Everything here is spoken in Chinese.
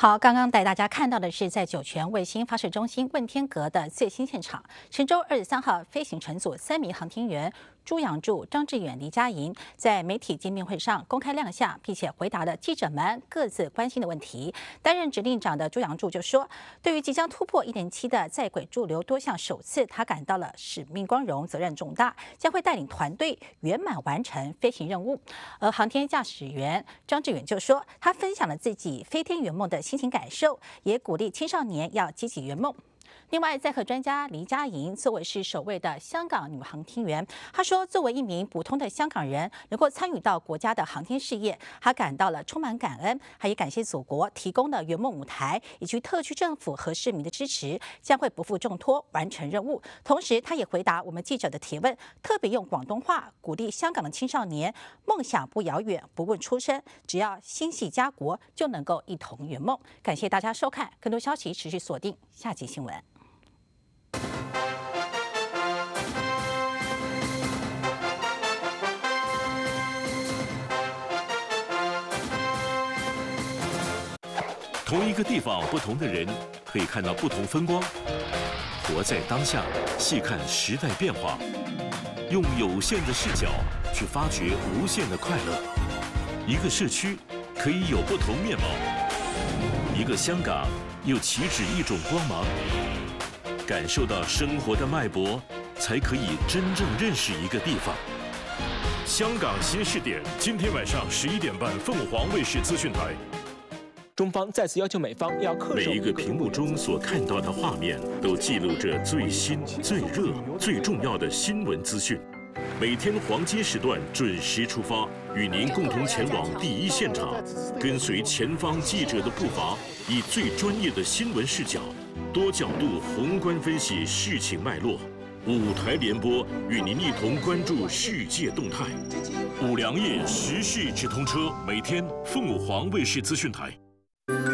好，刚刚带大家看到的是在酒泉卫星发射中心问天阁的最新现场。神舟23号飞行乘组3名航天员朱杨柱、张志远、黎佳莹在媒体见面会上公开亮相，并且回答了记者们各自关心的问题。担任指令长的朱杨柱就说，对于即将突破1年期的在轨驻留多项首次，他感到了使命光荣、责任重大，将会带领团队圆满完成飞行任务。而航天驾驶员张志远就说，他分享了自己飞天圆梦的心情感受，也鼓励青少年要积极圆梦。另外，载荷专家黎佳莹作为是首位的香港女航天员，她说，作为一名普通的香港人，能够参与到国家的航天事业，她感到了充满感恩，她也感谢祖国提供的圆梦舞台，以及特区政府和市民的支持，将会不负重托完成任务。同时，她也回答我们记者的提问，特别用广东话鼓励香港的青少年：梦想不遥远，不问出身，只要心系家国，就能够一同圆梦。感谢大家收看，更多消息持续锁定下集新闻。 同一个地方，不同的人可以看到不同风光。活在当下，细看时代变化，用有限的视角去发掘无限的快乐。一个社区可以有不同面貌，一个香港又岂止一种光芒？感受到生活的脉搏，才可以真正认识一个地方。香港新视点，今天晚上11点半，凤凰卫视资讯台。 中方再次要求美方要恪守每一个屏幕中所看到的画面，都记录着最新、最热、最重要的新闻资讯。每天黄金时段准时出发，与您共同前往第一现场，跟随前方记者的步伐，以最专业的新闻视角，多角度宏观分析事情脉络。舞台联播，与您一同关注世界动态。五粮液时事直通车，每天凤凰卫视资讯台。